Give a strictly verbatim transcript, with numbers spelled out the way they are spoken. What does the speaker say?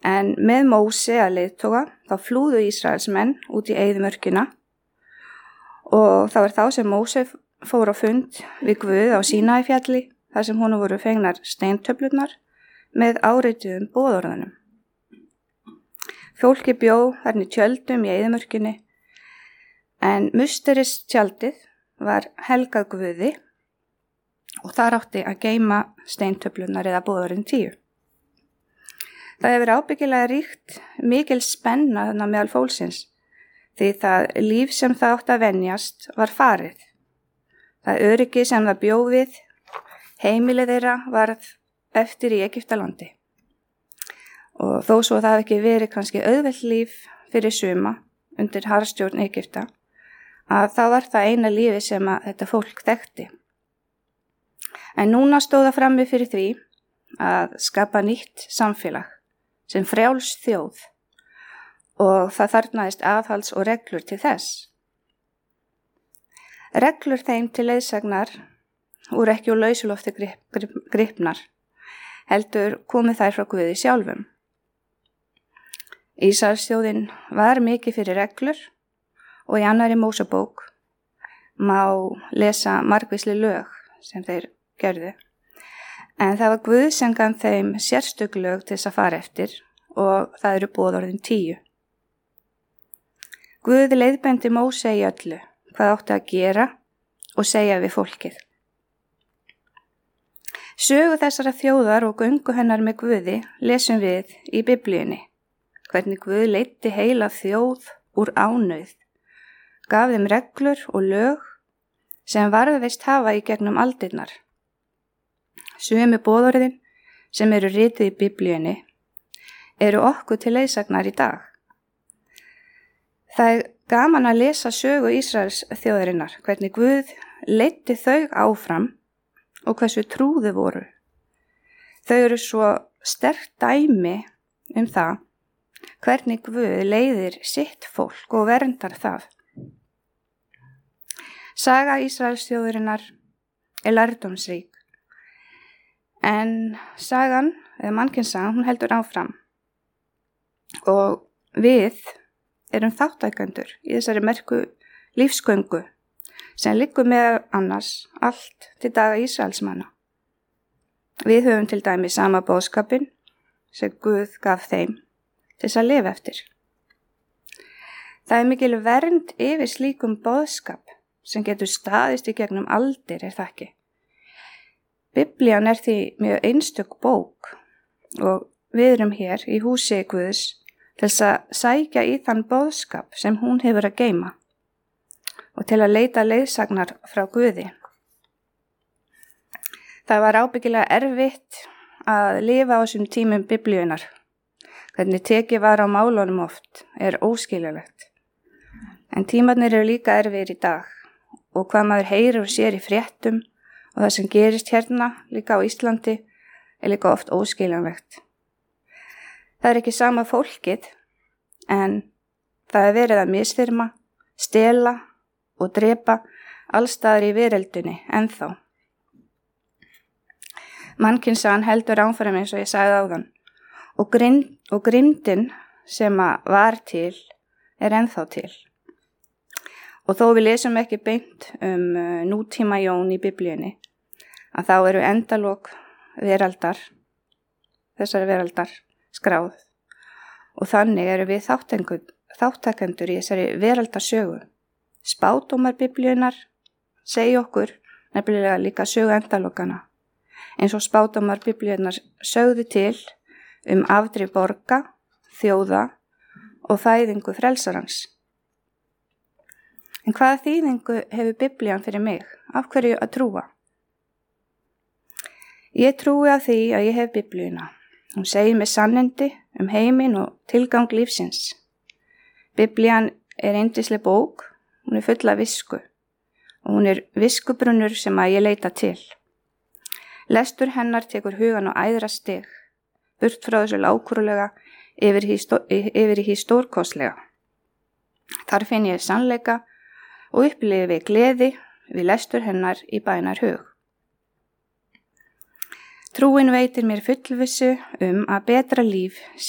En með Móse að leiðtoga þá flúðu Ísraelsmenn út í eyðimörkina og það var þá sem Móse fór á fund við Guð á Sínaífjalli þar sem honum voru fengnar steintöflurnar með árituðum boðorðunum. Fólki bjó þarna í tjöldum í eyðimörkinni en musteris tjaldið var helgað Guði og þar átti að geyma steintöflurnar eða boðorðin tíu. Það hefur ábyggilega ríkt mikil spenna þarna meðal fólksins því það líf sem það átti að venjast var farið. Það öryggi sem það bjó við, heimilið þeirra varð eftir í Egyptalandi. Og þó svo það hafi ekki verið kannski auðvelt líf fyrir suma undir harðstjórn Egypta, að það var það eina lífi sem að þetta fólk þekkti. En núna stóð það frammi fyrir því að skapa nýtt samfélag sem frjáls þjóð og það þarfnaðist aðhalds og reglur til þess. Reglur þeim til leiðsagnar voru ekki úr lausulofti grip, grip, gripnar, heldur komið þær frá Guði sjálfum. Ísraelsþjóðin var mikið fyrir reglur og í annarri Mósebók má lesa margvísleg lög sem þeir gerðu. En það var Guð sem gaf þeim sérstök lög til þess að fara eftir og það eru boðorðin tíu. Guð leiðbeindi Móse í öllu hvað átti að gera og segja við fólkið. Sögu þessara þjóðar og göngu hennar með Guði lesum við í Biblíunni. Hvernig Guð leiddi heila þjóð úr ánauð, gaf þeim reglur og lög sem varðveist hafa í gegnum aldirnar. Sömu boðorðin sem eru ritið í Biblíunni eru okkur til leiðsagnar í dag. Það er gaman að lesa sögu Ísraels þjóðarinnar, hvernig Guð leiddi þau áfram og hversu trúðu voru. Þau eru svo sterkt dæmi um það hvernig Guð leiðir sitt fólk og verndar það. Saga Ísraels þjóðarinnar er lærdómsrík. En sagan, eða mannkynssagan, hún heldur áfram og við erum þáttækendur í þessari merku lífsgöngu sem liggur með annars allt til daga Ísraelsmanna. Við höfum til dæmi sama boðskapinn sem Guð gaf þeim til þess að lifa eftir. Það er mikil vernd yfir slíkum boðskap sem getur staðist í gegnum aldir, er það ekki? Biblían er því mjög einstök bók og við erum hér í húsi Guðs til þess að sækja í þann boðskap sem hún hefur að geyma og til að leita leiðsagnar frá Guði. Það var ábyggilega erfitt að lifa á þessum tímum Biblíunar. Hvernig tekið var á málunum oft er óskiljanlegt. En tímarnir eru líka erfiðir í dag og hvað maður heyrir og sér í fréttum og það sem gerist hérna líka á Íslandi er líka oft óskiljanlegt. Það er ekki sama fólkið en það er verið að misþyrma, stela og drepa allstaðar í veröldinni ennþá. Mannkynssagan heldur áfram eins og ég sagði áðan og, grind, og grimdin sem að var til er ennþá til. Og þó við lesum ekki beint um nútíma Jón í Biblíunni, að þá eru endalok veraldar, þessari veraldar skráð. Og þannig eru við þáttakendur í þessari veraldarsögu. Spádómar Biblíunnar segja okkur nefnilega líka sögu endalokana, eins og spádómar Biblíunnar sögðu til um afdrif borga, þjóða og fæðingu frelsarans. En hvaða þýðingu hefur Biblían fyrir mig? Af hverju að trúa? Ég trúi að því að ég hef Biblíuna. Hún segir mér sannindi um heiminn og tilgang lífsins. Biblían er yndisleg bók, hún er full af visku og hún er viskubrunnur sem að ég leita til. Lestur hennar tekur hugan á æðra stig, burt frá þessu lágkúrulega yfir í, stó- yfir í stórkostlega. Þar finn ég sannleika og upplifi gleði við lestur hennar í bænar hug. Trúin veitir mér fullvissu um að betra líf